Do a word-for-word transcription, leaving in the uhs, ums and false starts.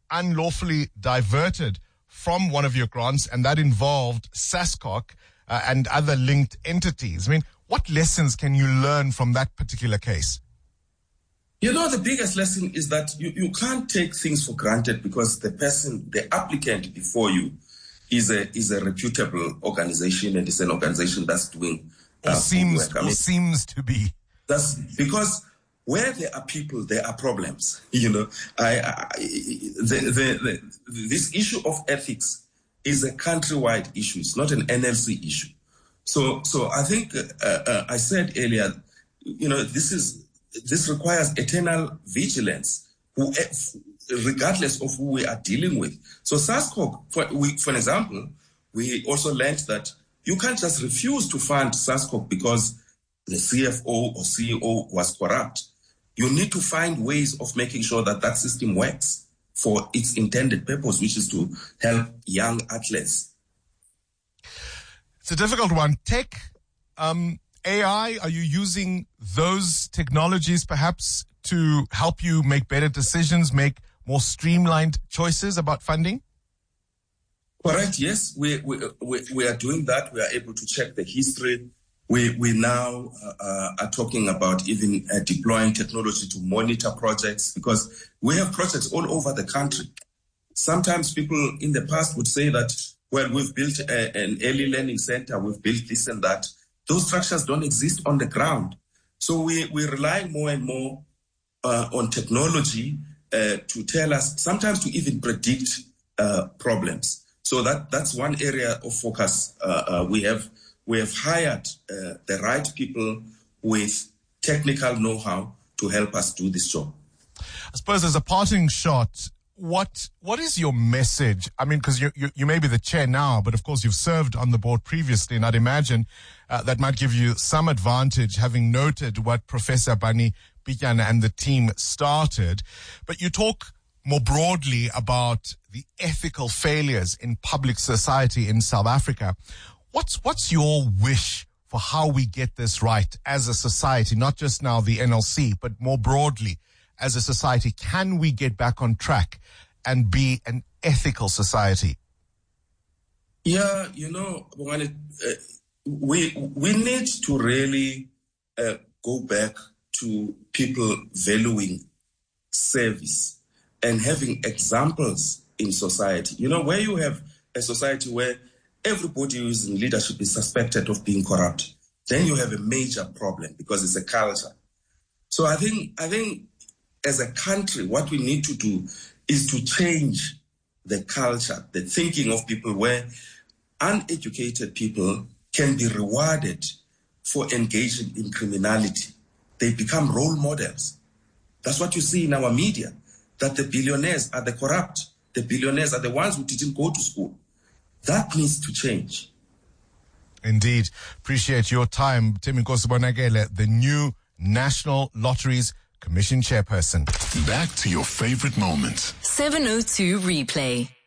unlawfully diverted from one of your grants, and that involved SASCOC uh, and other linked entities. I mean, what lessons can you learn from that particular case? You know, the biggest lesson is that you, you can't take things for granted because the person, the applicant before you is a is a reputable organization, and it's an organization that's doing uh, or seems work. I mean, or seems to be. That's because where there are people, there are problems. You know, I, I the, the, the, this issue of ethics is a countrywide issue. It's not an N L C issue. So, so I think uh, uh, I said earlier, you know, this is this requires eternal vigilance, who, regardless of who we are dealing with. So, SASCOC, for, we, for example, we also learned that you can't just refuse to fund SASCOC because the C F O or C E O was corrupt. You need to find ways of making sure that that system works for its intended purpose, which is to help young athletes. It's a difficult one. Tech, um, A I, are you using those technologies perhaps to help you make better decisions, make more streamlined choices about funding? Correct, yes. We, we, we, we are doing that. We are able to check the history. We, we now uh, are talking about even uh, deploying technology to monitor projects, because we have projects all over the country. Sometimes people in the past would say that, well, we've built a, an early learning center, we've built this and that. Those structures don't exist on the ground. So we, we rely more and more uh, on technology uh, to tell us, sometimes to even predict uh, problems. So that, that's one area of focus. Uh, uh, we have we have hired uh, the right people with technical know-how to help us do this job. I suppose as a parting shot, what what is your message? I mean, because you, you you may be the chair now, but of course you've served on the board previously, and I'd imagine uh, that might give you some advantage, having noted what Professor Bani Pityana and the team started. But you talk more broadly about the ethical failures in public society in South Africa. What's what's your wish for how we get this right as a society, not just now the N L C, but more broadly as a society? Can we get back on track and be an ethical society? Yeah, you know, uh, we we need to really uh, go back to people valuing service and having examples in society. You know, where you have a society where everybody who is in leadership is suspected of being corrupt, then you have a major problem because it's a culture. So I think, I think as a country, what we need to do is to change the culture, the thinking of people, where uneducated people can be rewarded for engaging in criminality. They become role models. That's what you see in our media, that the billionaires are the corrupt. The billionaires are the ones who didn't go to school. That needs to change. Indeed. Appreciate your time. Thembinkosi Bonakele, the new National Lotteries Commission Chairperson. Back to your favorite moments. seven oh two Replay.